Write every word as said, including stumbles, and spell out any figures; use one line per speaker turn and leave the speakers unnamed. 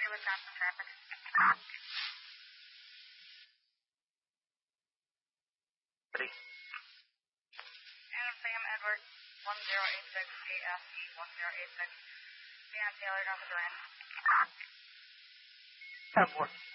Wisconsin traffic.
Ready?
Adam Sam Edward, one zero eight six, A F E one zero eight six. Be on Taylor, North Durant.
ten four.